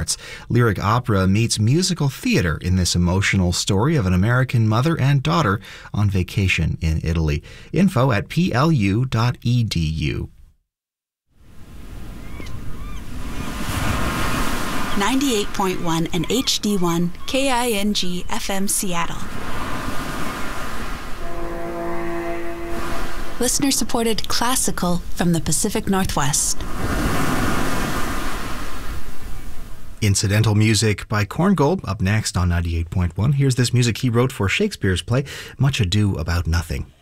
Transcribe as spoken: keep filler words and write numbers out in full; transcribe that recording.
arts. Lyric opera meets musical theater in this emotional story of an American mother and daughter on vacation in Italy. Info at p l u dot e d u. ninety-eight point one and H D one K I N G F M Seattle. Listener-supported classical from the Pacific Northwest. Incidental music by Korngold up next on ninety-eight point one. Here's this music he wrote for Shakespeare's play Much Ado About Nothing.